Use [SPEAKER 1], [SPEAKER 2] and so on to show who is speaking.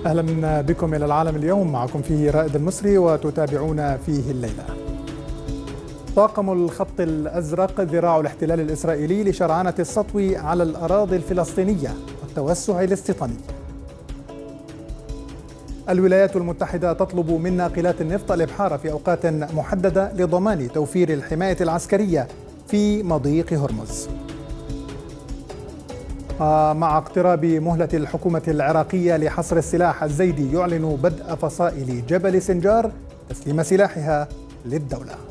[SPEAKER 1] أهلا بكم إلى العالم اليوم، معكم فيه رائد المصري وتتابعون فيه الليلة. طاقم الخط الأزرق ذراع الاحتلال الإسرائيلي لشرعنة السطو على الأراضي الفلسطينية والتوسع الاستيطاني. الولايات المتحدة تطلب من ناقلات النفط الإبحار في أوقات محددة لضمان توفير الحماية العسكرية في مضيق هرمز. مع اقتراب مهلة الحكومة العراقية لحصر السلاح، الزيدي يعلن بدء فصائل جبل سنجار تسليم سلاحها للدولة.